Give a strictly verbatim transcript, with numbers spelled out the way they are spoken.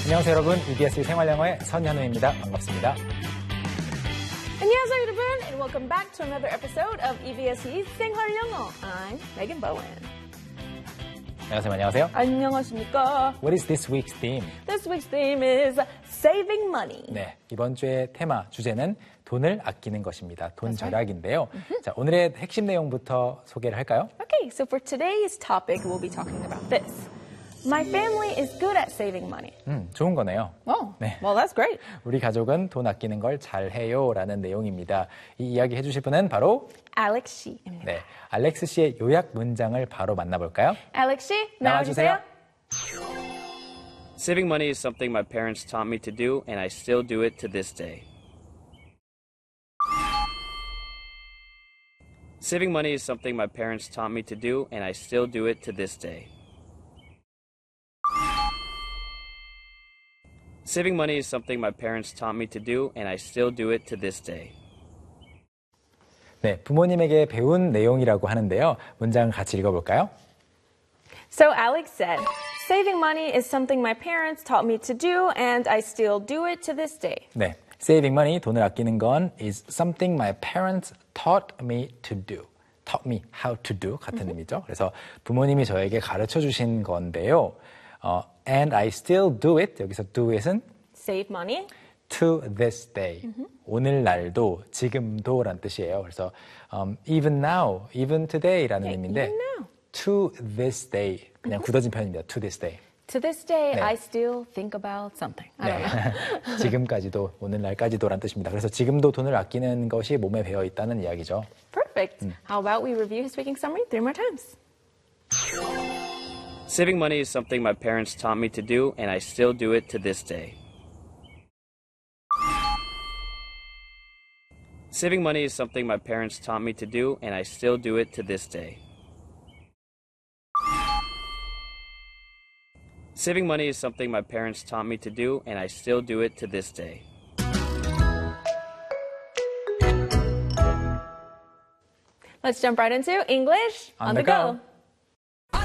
안녕하세요 여러분, 이비에스 생활영어의 선현우입니다. 반갑습니다. 안녕하세요 여러분, and welcome back to another episode of 이비에스의 생활영어. I'm Megan Bowen. 안녕하세요. 안녕하세요. 안녕하십니까? What is this week's theme? This week's theme is saving money. 네, 이번 주의 테마 주제는 돈을 아끼는 것입니다. 돈 절약인데요. Mm-hmm. 자, 오늘의 핵심 내용부터 소개를 할까요? Okay, so for today's topic, we'll be talking about this. My family is good at saving money. 음, 좋은 거네요. Oh, 네. well, that's great. 우리 가족은 돈 아끼는 걸 잘해요 라는 내용입니다. 이 이야기 해주실 분은 바로 Alex 씨입니다. 네, 알렉스 씨의 요약 문장을 바로 만나볼까요? Alex 씨, 나와주세요. Saving money is something my parents taught me to do, and I still do it to this day. Saving money is something my parents taught me to do, and I still do it to this day. Saving money is something my parents taught me to do, and I still do it to this day. 네, 부모님에게 배운 내용이라고 하는데요. 문장을 같이 읽어볼까요? So Alex said, saving money is something my parents taught me to do, and I still do it to this day. 네, saving money, 돈을 아끼는 건 is something my parents taught me to do. taught me how to do 같은 의미죠. 그래서 부모님이 저에게 가르쳐 주신 건데요. 어, and I still do it. 여기서 do it은 Save money. to this day. Mm-hmm. 오늘날도, 지금도라는 뜻이에요. 그래서 um, even now, even today라는 Yeah, 의미인데 even now. to this day. 그냥 Mm-hmm. 굳어진 편입니다. to this day. To this day, 네. I still think about something. I don't know. 네. 지금까지도, 오늘날까지도라는 뜻입니다. 그래서 지금도 돈을 아끼는 것이 몸에 배어 있다는 이야기죠. Perfect. 음. How about we review his speaking summary three more times? Saving money is something my parents taught me to do, and I still do it to this day. Saving money is something my parents taught me to do, and I still do it to this day. Saving money is something my parents taught me to do, and I still do it to this day. Let's jump right into English On on, the the go. go.